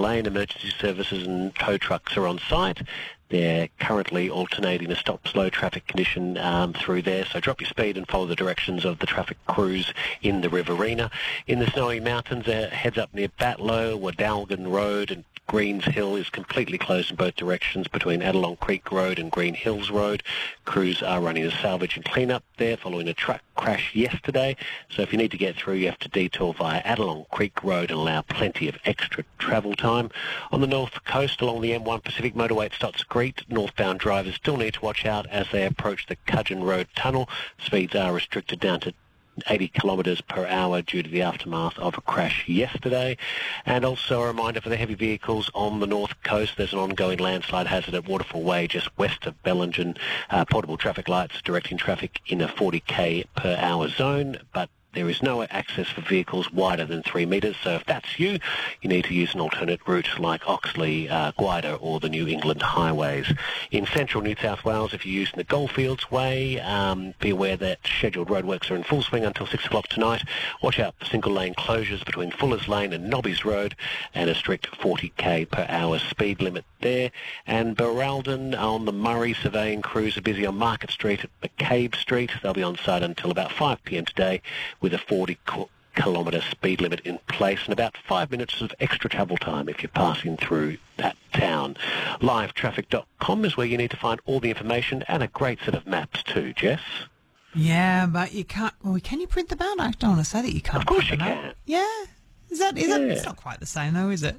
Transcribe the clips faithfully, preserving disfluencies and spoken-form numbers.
lane. Emergency services and tow trucks are on site. They're currently alternating a stop-slow traffic condition um, through there, so drop your speed and follow the directions of the traffic crews in the Riverina. In the Snowy Mountains, uh, heads up near Batlow, Wadalgan Road and Greens Hill is completely closed in both directions between Adelong Creek Road and Green Hills Road. Crews are running a salvage and clean-up there following a truck crash yesterday, so if you need to get through, you have to detour via Adelong Creek Road and allow plenty of extra travel time. On the north coast, along the M one Pacific motorway at Stotts Creek, northbound drivers still need to watch out as they approach the Cudgeon Road Tunnel. Speeds are restricted down to eighty kilometres per hour due to the aftermath of a crash yesterday. And also a reminder for the heavy vehicles on the north coast, there's an ongoing landslide hazard at Waterfall Way just west of Bellingen. Uh, portable traffic lights directing traffic in a forty k per hour zone, but there is no access for vehicles wider than three metres, so if that's you, you need to use an alternate route like Oxley, uh, Gwydir or the New England highways. In central New South Wales, if you're using the Goldfields Way, um, be aware that scheduled roadworks are in full swing until six o'clock tonight. Watch out for single-lane closures between Fuller's Lane and Nobby's Road and a strict forty k per hour speed limit there. And Baraldon on the Murray surveying crews are busy on Market Street at McCabe Street. They'll be on site until about five p m today, with a forty kilometre speed limit in place and about five minutes of extra travel time if you're passing through that town. live traffic dot com is where you need to find all the information and a great set of maps too, Jess. Yeah, but you can't... Well, can you print them out? I don't want to say that you can't. Of course you can. out. Yeah. Is that... Is yeah. that... It's not quite the same, though, is it?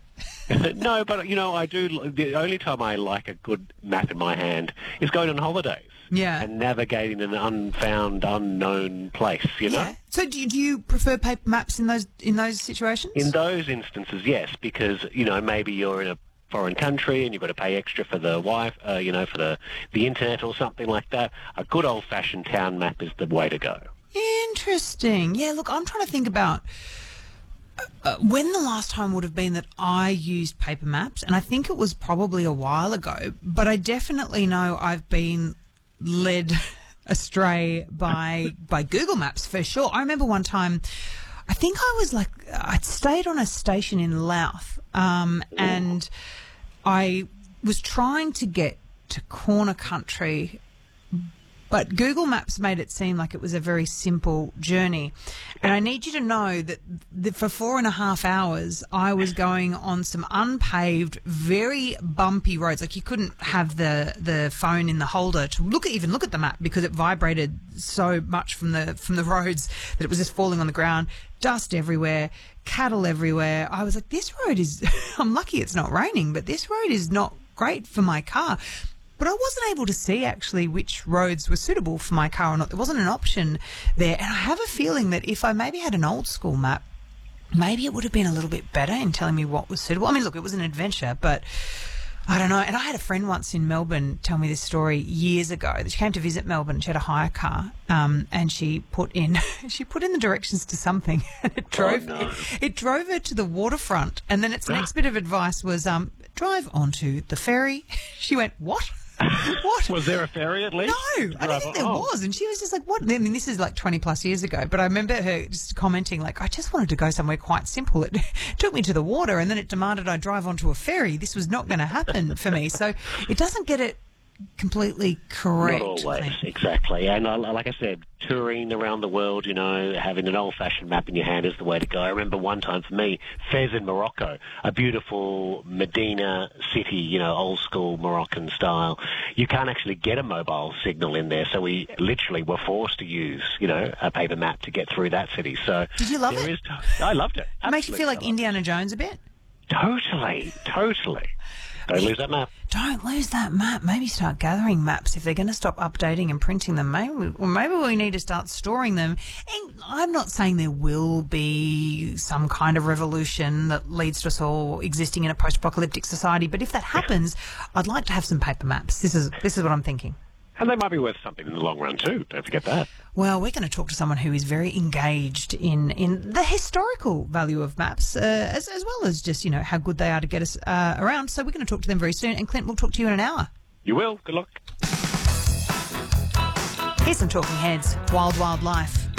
No, but, you know, I do... The only time I like a good map in my hand is going on holidays. Yeah. And navigating an unfound, unknown place, you know? Yeah. So do you, do you prefer paper maps in those in those situations? In those instances, yes, because, you know, maybe you're in a foreign country and you've got to pay extra for the Wi-Fi, uh, you know, for the, the internet or something like that. A good old-fashioned town map is the way to go. Interesting. Yeah, look, I'm trying to think about uh, when the last time would have been that I used paper maps, and I think it was probably a while ago, but I definitely know I've been led astray by by Google Maps for sure. I remember one time, I think I was like, I'd stayed on a station in Louth, um, and I was trying to get to Corner Country, but Google Maps made it seem like it was a very simple journey. And I need you to know that, that for four and a half hours, I was going on some unpaved, very bumpy roads. Like you couldn't have the, the phone in the holder to look at, even look at the map because it vibrated so much from the from the roads that it was just falling on the ground. Dust everywhere, cattle everywhere. I was like, this road is, I'm lucky it's not raining, but this road is not great for my car. But I wasn't able to see actually which roads were suitable for my car or not. There wasn't an option there. And I have a feeling that if I maybe had an old school map, maybe it would have been a little bit better in telling me what was suitable. I mean, look, it was an adventure, but I don't know. And I had a friend once in Melbourne tell me this story years ago. She came to visit Melbourne. She had a hire car, um, and she put in she put in the directions to something, and it drove oh, no. it, it drove her to the waterfront. And then its next bit of advice was um, drive onto the ferry. She went, what? What? Was there a ferry at least? No, I don't think there oh. was. And she was just like, what? I mean, this is like twenty plus years ago. But I remember her just commenting, like, I just wanted to go somewhere quite simple. It took me to the water and then it demanded I drive onto a ferry. This was not going to happen for me. So it doesn't get it completely correct. Not always, exactly. And uh, like I said, touring around the world, you know, having an old-fashioned map in your hand is the way to go. I remember one time for me, Fez in Morocco, a beautiful Medina city, you know, old-school Moroccan style. You can't actually get a mobile signal in there, so we literally were forced to use, you know, a paper map to get through that city. So did you love there it? Is t- I loved it. It makes you feel like Indiana Jones a bit? Totally, totally. Don't lose that map. Don't lose that map. Maybe start gathering maps if they're going to stop updating and printing them. Maybe, or maybe we need to start storing them. And I'm not saying there will be some kind of revolution that leads to us all existing in a post-apocalyptic society, but if that happens, I'd like to have some paper maps. This is this is what I'm thinking. And they might be worth something in the long run too. Don't forget that. Well, we're going to talk to someone who is very engaged in, in the historical value of maps, uh, as, as well as just, you know, how good they are to get us uh, around. So we're going to talk to them very soon. And Clint, we'll talk to you in an hour. You will. Good luck. Here's some Talking Heads. Wild, Wild Life.